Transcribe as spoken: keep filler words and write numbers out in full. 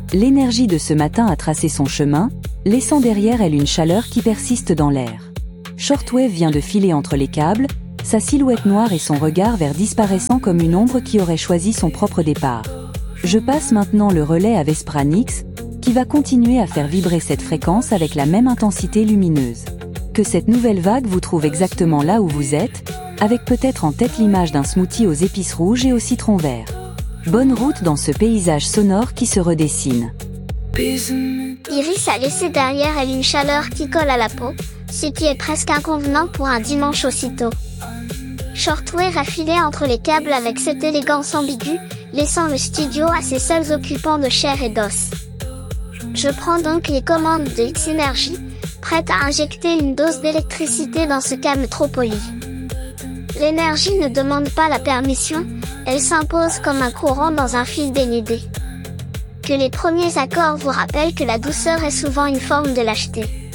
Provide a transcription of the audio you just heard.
L'énergie de ce matin a tracé son chemin, laissant derrière elle une chaleur qui persiste dans l'air. Shortwave vient de filer entre les câbles, sa silhouette noire et son regard vert disparaissant comme une ombre qui aurait choisi son propre départ. Je passe maintenant le relais à Vespranix, qui va continuer à faire vibrer cette fréquence avec la même intensité lumineuse. Que cette nouvelle vague vous trouve exactement là où vous êtes, avec peut-être en tête l'image d'un smoothie aux épices rouges et au citron vert. Bonne route dans ce paysage sonore qui se redessine. Iris a laissé derrière elle une chaleur qui colle à la peau, ce qui est presque inconvenant pour un dimanche aussitôt. Shortwave a filé entre les câbles avec cette élégance ambiguë, laissant le studio à ses seuls occupants de chair et d'os. Je prends donc les commandes de X-Energy, prête à injecter une dose d'électricité dans ce calme trop poli. L'énergie ne demande pas la permission, elle s'impose comme un courant dans un fil dénudé. Que les premiers accords vous rappellent que la douceur est souvent une forme de lâcheté.